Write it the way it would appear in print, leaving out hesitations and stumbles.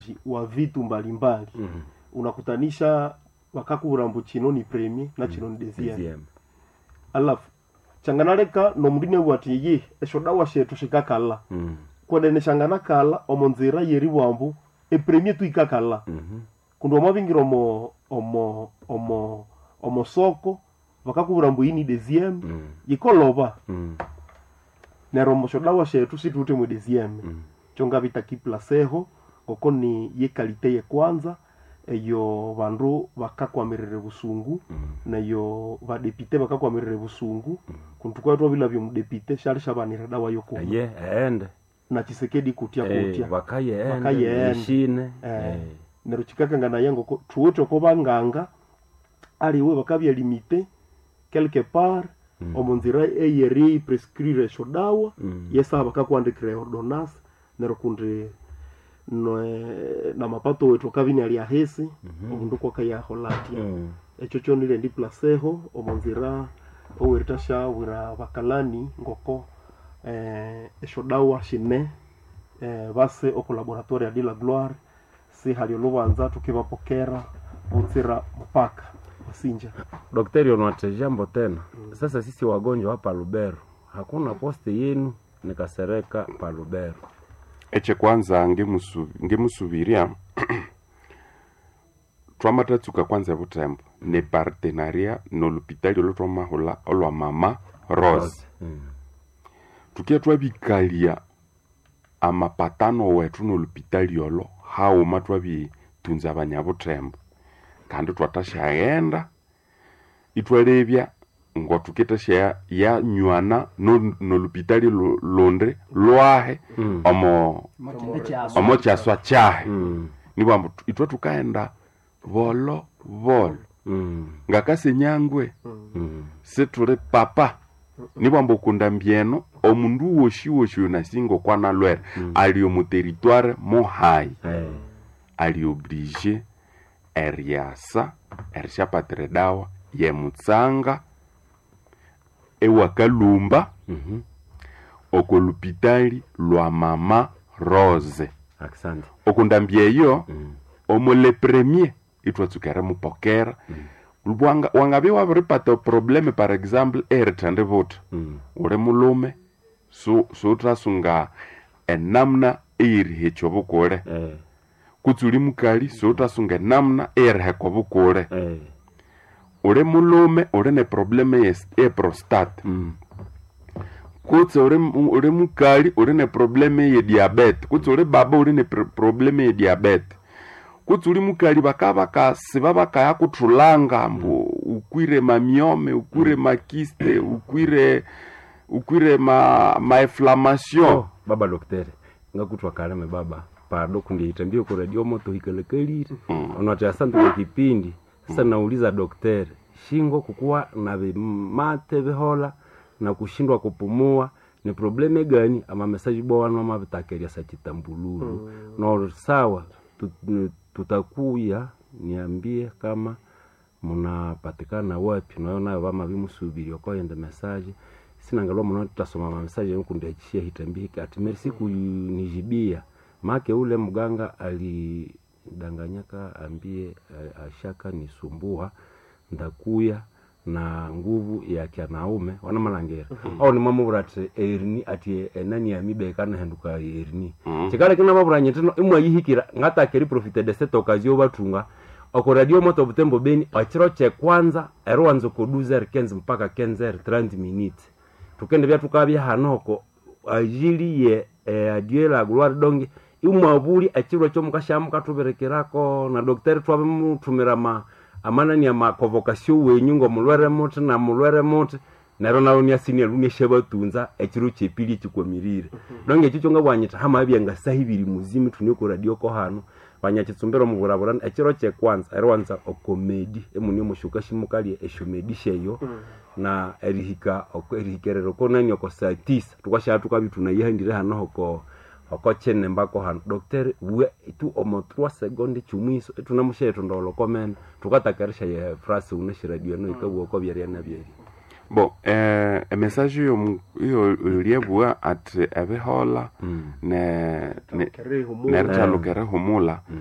wa vitu mbalimbali. Unakutanisha wakakurambu chino ni premier na chino ni deuxième. Alafu changanareka no mudine wati ye eshodawa shetu shikakala. Kwa dene shangana kala omonzera yeri wambu e premier tu ikakala. Kundo mabingiro omo soko wakakurambu ini deuxième yikoloba. Nero moshodawa shetu situte mu deuxième. Chonga bitaki placeho koko ni ye kalite ye kwanza eyo bandu bakakwamirire busungu na yo badepite bakakwamirire busungu kuntukwa to bila byo mudepite shali shabanira dawa yoko ende na Chisekedi kutia bakaye shine nero chikakanga na yango tuoto ko banganga ali we bakabya limite quelque part omonzira eyeri prescrire shodawa yesa bakakwandikira ordonnance nero kunde no na mapato wetu kavini aliahesi omundu kwa kaya holati echo chonile ndi placeho omonzira owertasha wira bakalani ngoko eshodawa shine base o laboratoire de la gloire si halio lubanza tukibapokera utsira mpaka wasinja. Daktari onwate jambo tena. Sasa sisi wagonjwa hapa Lubero hakuna poste yenu nikasereka pa Lubero. Eche kwanza ngemusubiria twamatatuka kwanza Butembo ne partenaria no l'hôpital lo twamahola olwa mama Rose. Tukia twabikalia amapatano wetu no l'hôpital yolo hao matwabi tunza abanyabutembo kandi twatashaenda itwarebya ngo tuketa ya nywana no l'hôpital Londres lwahe omo chaswa chahe nibambo itwa tukaenda volo ngakase nyangwe seture papa nibambo kundambieno omundu woshi na singo kwana lwere alio mu territoire mohai ali obligé eriasa erisha patredawa ye mutsanga ewa kalumba oko l'hôpital lwa mama Rose. Asante. Okundambie yo omo le premier itwatsukere mupokera wangabe wabripata probleme par exemple eretande vote ure mulume so trasunga enamna iri hecho bukore kutsuli mukali so trasunga enamna iri heko bukore ure mulume ure ne probleme e prostate kutse ure mukali ure ne probleme ye diabete kutse ure baba ure ne probleme ye diabete kutse uri mukali bakabaka sibabaka yakutulanga mbu ukwire mamiome ukwire makiste ukwire ma inflammation baba docteur ngakutwa kaleme baba pardon kundiitambia ko radio moto hikelekelire onati asante kwa kipindi sasa nauliza docteur shingo kukua na mate behola na kushindwa kupumua ni probleme gani ama message bwa wana mabitakeria sa kitambululu no sawa tutakuya niambie kama mnapatikana wapi naona bama bimusubiri okoyenda message sina ngalo mna tutasoma message yangu ndachia hitambika ati merci kunijibia make ule mganga alidanganyaka ambie ashaka nisumbua ndakuya na nguvu ya kianaume wana malangera au ni mama burate erini ati nani amibe kana henduka erini chikale kina maburanye tino imwa yihikira ngata keri profite de cette occasion batunga oko radio moto Butembo Beni achiro che kwanza erwanzo ko 12h15 mpaka 15h30 minutes tukende bya tukabya hanoko ajili ye adieu la gloire donge imwa buli achiro cyo mukashamuka tuberekerako na docteur twabe mutumira amana ni ama convocation wenyungo mulwere moto na mulwere moto naro nawo ni asini lunie sheba tunza ekiro chepili chikomirire donge chicho ngabwanyita hama byenga sahibiri muzimi tuniko radio ko hano banyachitsumbero mugurabura ekiro che kwanza erwanza okomedi emunyo mushuka shimukali eshomedi sheyo na erihikerero ko nani ko saa 9 tukasha tukabituna yihandire hano hoko chene mbako hano docteur we tu omo 3 secondes chumiso tunamusheto ndolo comment tukatakarisha ye phrase unashiradio no ikawo ko byari na byari bo message yo liebwa at ebehola ne Kere humura. nertalukere humula